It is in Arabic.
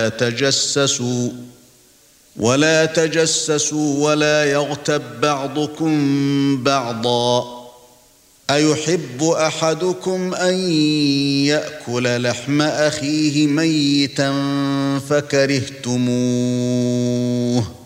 ولا تجسسوا ولا يغتب بعضكم بعضا أيحب أحدكم أن يأكل لحم أخيه ميتا فكرهتموه